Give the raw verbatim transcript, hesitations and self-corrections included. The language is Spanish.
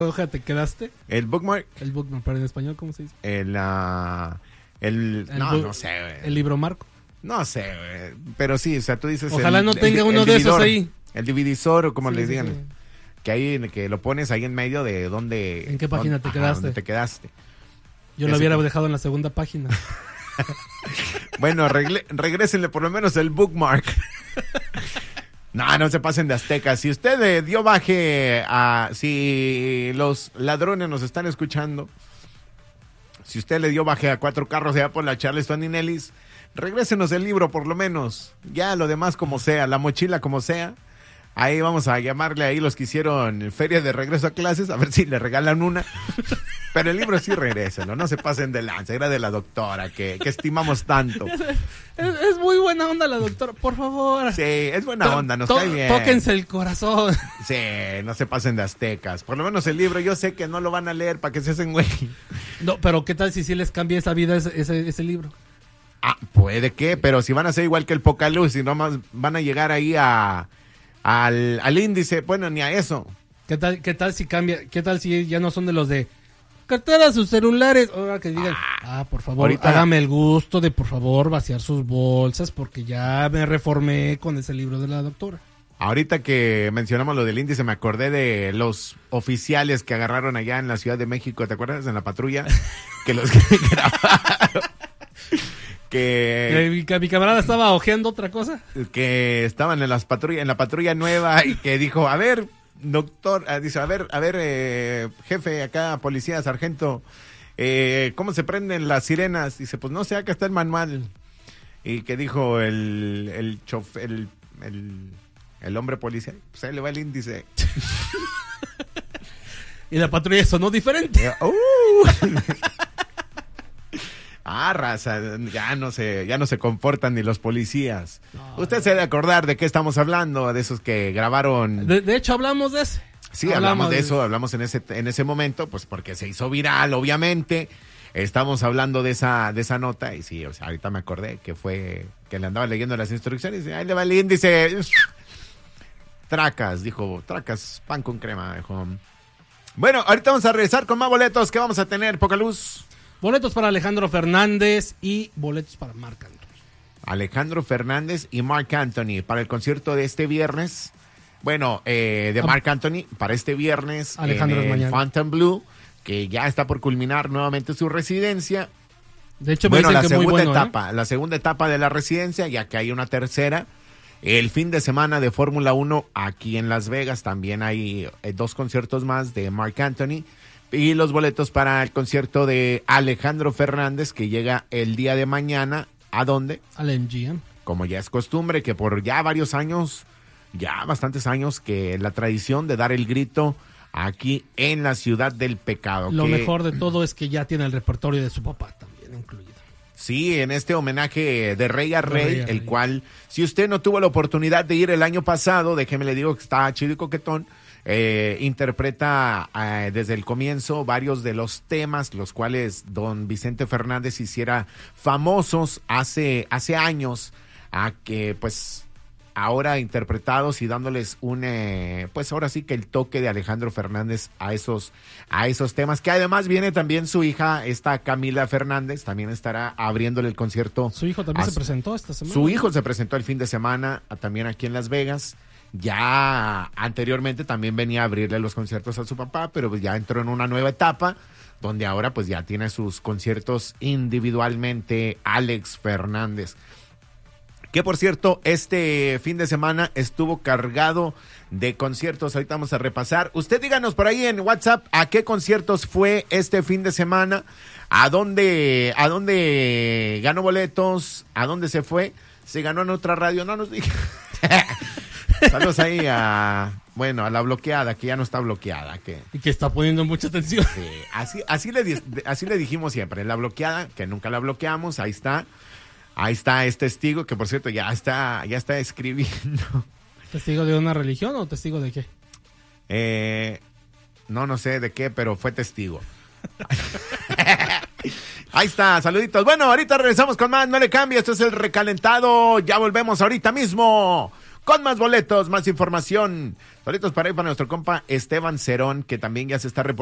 hoja te quedaste? El bookmark. El bookmark, pero en español, ¿cómo se dice? El, uh, el, el no, bu- no sé, güey. El libro marco. No sé, güey. Pero sí, o sea, tú dices. Ojalá el, no tenga el, uno el de dividor, esos ahí. El dividisor, o como Sí, les sí, digan. sí. Que ahí, que lo pones ahí en medio de donde. ¿En qué página dónde, te ajá, quedaste? donde te quedaste. Yo lo Eso hubiera que- dejado en la segunda página. Bueno, regle- regrésenle por lo menos el bookmark. No, no se pasen de aztecas. Si usted eh, dio baje a... Si los ladrones nos están escuchando, si usted le dio baje a cuatro carros allá por la Charleston y Nellis, regrésenos el libro por lo menos. Ya lo demás como sea, la mochila como sea. Ahí vamos a llamarle ahí los que hicieron feria de regreso a clases, a ver si le regalan una. Pero el libro sí regrésenlo, no se pasen de lanza. Era de la doctora, que, que estimamos tanto. Es, es muy buena onda la doctora, por favor. Sí, es buena onda, nos To- cae bien. Tóquense el corazón. Sí, no se pasen de aztecas. Por lo menos el libro, yo sé que no lo van a leer para que se hacen güey. No, pero ¿qué tal si sí les cambia esa vida ese, ese, ese libro? Ah, puede que, pero si van a ser igual que el Pocaluz y nomás van a llegar ahí a al, al índice, bueno, ni a eso. ¿Qué tal, qué tal si cambia? ¿Qué tal si ya no son de los de carteras, sus celulares? Ahora que digan, ah, por favor, ahorita- hágame el gusto de por favor vaciar sus bolsas porque ya me reformé con ese libro de la doctora. Ahorita que mencionamos lo del índice, me acordé de los oficiales que agarraron allá en la Ciudad de México, ¿te acuerdas? En la patrulla, que los grabaron. Que, Que mi, que mi camarada estaba ojeando otra cosa. que estaban en las patrullas, en la patrulla nueva y que dijo, a ver, doctor, ah, dice, a ver, a ver, eh, jefe, acá, policía, sargento, eh, ¿cómo se prenden las sirenas? Dice, pues no sé, acá está el manual. Y que dijo el, el chof, el, el, el hombre policía, pues ahí le va el índice. Y la patrulla sonó diferente. Eh, uh. Ah, raza, ya no se, ya no se comportan ni los policías. No, Usted se debe acordar de qué estamos hablando, de esos que grabaron. De, de hecho, hablamos de ese. Sí, hablamos de eso, hablamos en ese, en ese momento, pues porque se hizo viral, obviamente. Estamos hablando de esa, de esa nota, y sí, o sea, ahorita me acordé que fue, que le andaba leyendo las instrucciones, y ahí le va el índice. Tracas, dijo, tracas, pan con crema, dijo. Bueno, ahorita vamos a regresar con más boletos que vamos a tener, poca luz. Boletos para Alejandro Fernández y boletos para Marc Anthony. Alejandro Fernández y Marc Anthony para el concierto de este viernes. Bueno, eh, de Ah. Marc Anthony para este viernes Alejandro en es el mañana. Fontainebleau, que ya está por culminar nuevamente su residencia. De hecho, me Bueno, dicen la que muy segunda bueno, ¿eh? etapa, la segunda etapa de la residencia, ya que hay una tercera. El fin de semana de Fórmula uno aquí en Las Vegas también hay eh, dos conciertos más de Marc Anthony. Y los boletos para el concierto de Alejandro Fernández, que llega el día de mañana. ¿A dónde? Al M G M. Como ya es costumbre, que por ya varios años, ya bastantes años, que la tradición de dar el grito aquí en la Ciudad del Pecado. Lo que, mejor de todo es que ya tiene el repertorio de su papá también incluido. Sí, en este homenaje de Rey a De Rey, Rey a el Rey. cual, si usted no tuvo la oportunidad de ir el año pasado, déjeme le digo que está chido y coquetón, eh, interpreta eh, desde el comienzo varios de los temas, los cuales don Vicente Fernández hiciera famosos hace, hace años, a que pues ahora interpretados y dándoles un, eh, pues ahora sí que el toque de Alejandro Fernández a esos, a esos temas, que además viene también su hija, esta Camila Fernández, también estará abriéndole el concierto. Su hijo también a se su- presentó esta semana. Su hijo se presentó el fin de semana a- también aquí en Las Vegas. Ya anteriormente también venía a abrirle los conciertos a su papá, pero pues ya entró en una nueva etapa donde ahora pues ya tiene sus conciertos individualmente Alex Fernández. Que por cierto, este fin de semana estuvo cargado de conciertos. Ahorita vamos a repasar. Usted díganos por ahí en WhatsApp a qué conciertos fue este fin de semana, a dónde, a dónde ganó boletos, a dónde se fue. Se ganó en otra radio, no nos diga. Saludos ahí a, bueno, a la bloqueada, que ya no está bloqueada. Que, Y que está poniendo mucha atención. sí, así, así, le, di- así le dijimos siempre, la bloqueada, que nunca la bloqueamos, ahí está. Ahí está, es testigo, que por cierto ya está, ya está escribiendo. ¿Testigo de una religión o testigo de qué? Eh, no, no sé de qué, pero fue testigo. Ahí está, saluditos. Bueno, ahorita regresamos con más, no le cambie, esto es el recalentado. Ya volvemos ahorita mismo con más boletos, más información. Boletos para ir para nuestro compa Esteban Cerón, que también ya se está reportando